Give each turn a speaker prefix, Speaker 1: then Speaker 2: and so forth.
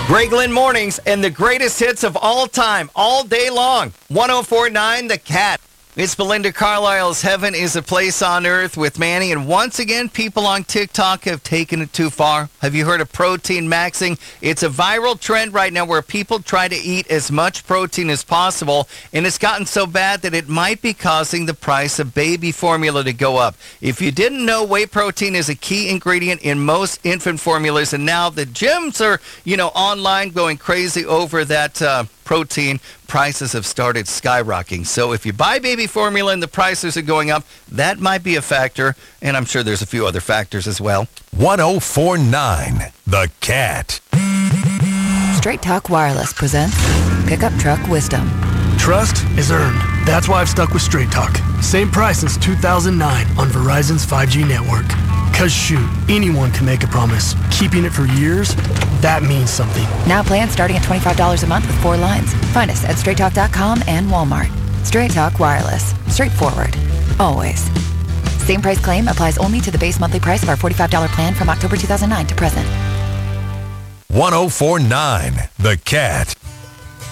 Speaker 1: Greg Lynn Mornings and the greatest hits of all time, all day long. 104.9 The Cat. It's Belinda Carlisle's Heaven is a Place on Earth with Manny. And once again, people on TikTok have taken it too far. Have you heard of protein maxing? It's a viral trend right now where people try to eat as much protein as possible. And it's gotten so bad that it might be causing the price of baby formula to go up. If you didn't know, whey protein is a key ingredient in most infant formulas. And now the gyms are, online going crazy over that protein. Prices have started skyrocketing. So if you buy baby formula and the prices are going up, that might be a factor. And I'm sure there's a few other factors as well.
Speaker 2: 104.9 The Cat.
Speaker 3: Straight Talk Wireless presents Pickup Truck Wisdom.
Speaker 4: Trust is earned. That's why I've stuck with Straight Talk. Same price since 2009 on Verizon's 5G network. Cause shoot, anyone can make a promise. Keeping it for years, that means something.
Speaker 3: Now plans starting at $25 a month with 4 lines. Find us at straighttalk.com and Walmart. Straight Talk Wireless. Straightforward. Always. Same price claim applies only to the base monthly price of our $45 plan from October 2009 to present.
Speaker 2: 104.9 The Cat.